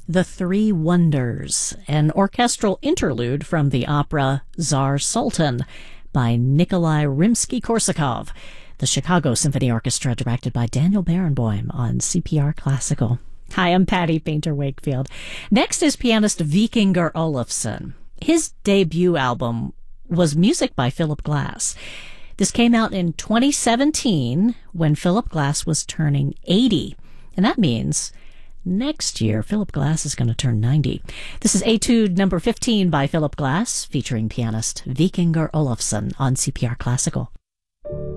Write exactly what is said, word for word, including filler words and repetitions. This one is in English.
The Three Wonders, an orchestral interlude from the opera Tsar Sultan by Nikolai Rimsky-Korsakov, the Chicago Symphony Orchestra, directed by Daniel Barenboim on C P R Classical. Hi, I'm Patty Painter-Wakefield. Next is pianist Vikingur Olafsson. His debut album was music by Philip Glass. This came out in twenty seventeen when Philip Glass was turning eighty. And that means next year Philip Glass is going to turn ninety. This is Etude number fifteen by Philip Glass, featuring pianist Vikingur Olafsson on C P R Classical.